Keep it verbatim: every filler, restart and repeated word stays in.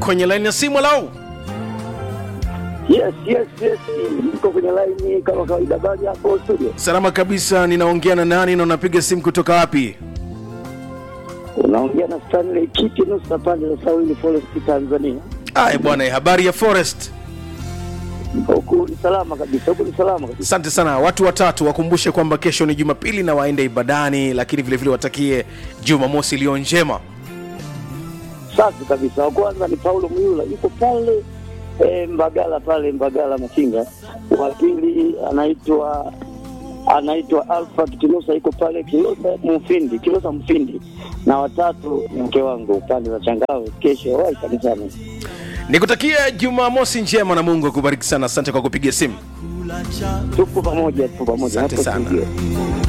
kwenye line ya simu. Hello. Yes, yes, yes. Niko kwenye line kama kawaida, bali hapo studio. Salama kabisa, ninaongea na nani na unapiga simu kutoka wapi? Unaongea na Stanley Kiti nusu pande za Sawili Forest Tanzania. Ai bwana, habari ya Forest? Huko ni salama kabisa, huko ni salama kabisa. Asante sana. Watu watatu wakumbushe kwamba kesho ni Jumapili na waende ibadani, lakini vile vile watakie Jumamosi iliyo njema. Safi kabisa. Wa kwanza ni Paulo Muyula, yuko pale e, Mbagala pale Mbagala Makinga. Wa pili anaitwa anaitwa Alpha Kitinusa, yuko pale Kilosa Mfindi, Kilosa Mfindi. Na watatu ni mke wangu pale za Changao, kesho wahi kanisani. Nikutakie Jumamosi njema na Mungu akubariki sana. Asante kwa kupiga simu. Tupo pamoja, tupo pamoja. Asante sana.